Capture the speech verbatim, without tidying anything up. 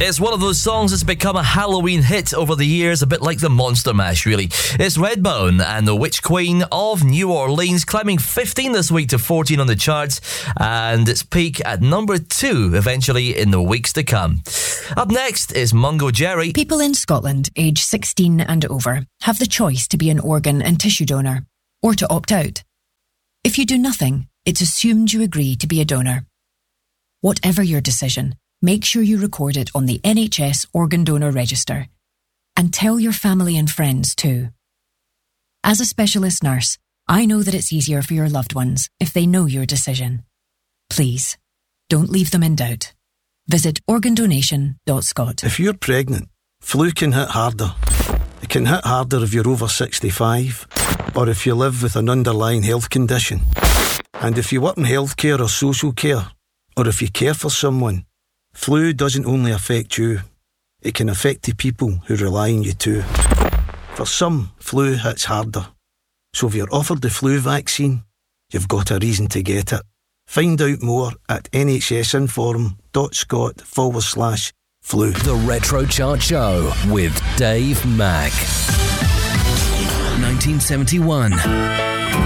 It's one of those songs that's become a Halloween hit over the years, a bit like the Monster Mash, really. It's Redbone and the Witch Queen of New Orleans, climbing fifteen this week to fourteen on the charts, and its peak at number two eventually in the weeks to come. Up next is Mungo Jerry. People in Scotland aged sixteen and over have the choice to be an organ and tissue donor, or to opt out. If you do nothing, it's assumed you agree to be a donor. Whatever your decision, make sure you record it on the N H S Organ Donor Register. And tell your family and friends too. As a specialist nurse, I know that it's easier for your loved ones if they know your decision. Please, don't leave them in doubt. Visit organ donation dot scot. If you're pregnant, flu can hit harder. It can hit harder if you're over sixty-five, or if you live with an underlying health condition. And if you work in healthcare or social care, or if you care for someone, flu doesn't only affect you, it can affect the people who rely on you too. For some, flu hits harder. So if you're offered the flu vaccine, you've got a reason to get it. Find out more at nhsinform.scot forward slash flu. The Retro Chart Show with Dave Mack. nineteen seventy-one.